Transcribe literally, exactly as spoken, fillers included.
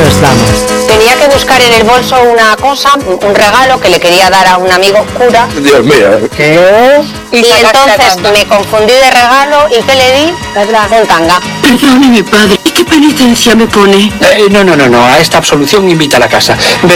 Pues vamos. Tenía que buscar en el bolso una cosa, un regalo que le quería dar a un amigo cura. Dios mío. ¿Qué? Y, y entonces me confundí de regalo y ¿qué le di? Un tanga. Perdóneme, padre. ¿Y qué penitencia me pone? Eh, no, no, no, no. A esta absolución invita a la casa. Ve